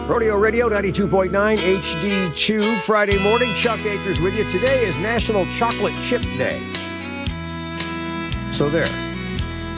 Rodeo Radio 92.9 HD2 Friday morning. Chuck Akers with you. Today is National Chocolate Chip Day. So there.